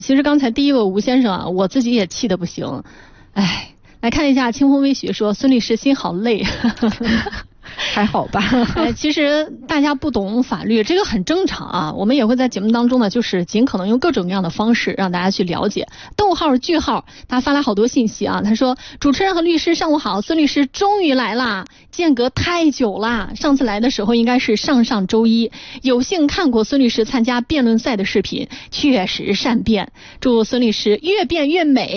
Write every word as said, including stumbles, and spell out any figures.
其实刚才第一个吴先生啊，我自己也气得不行。哎，来看一下清风微雪说孙律师心好累。 还好吧。 哎，其实大家不懂法律，这个很正常啊。我们也会在节目当中呢，就是尽可能用各种各样的方式让大家去了解。逗号句号，他发来好多信息啊。他说：“主持人和律师上午好，孙律师终于来啦，间隔太久啦。上次来的时候应该是上上周一，有幸看过孙律师参加辩论赛的视频，确实善辩。祝孙律师越辩越美。”